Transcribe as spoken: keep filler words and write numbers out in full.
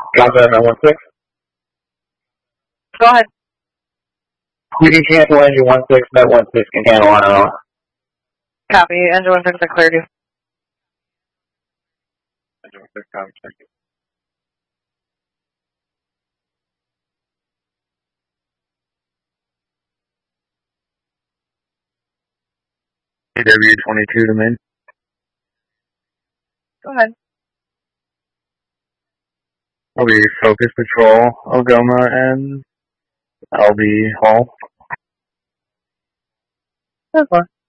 Delta nine one six. Go ahead. You can cancel engine one six, Met one six can handle on and off. Copy. Engine one six, I cleared you. Engine one six, copy, thank you. A W twenty-two to main. Go ahead. I'll be Focus Patrol, Algoma, and I'll be Hall. That's fine.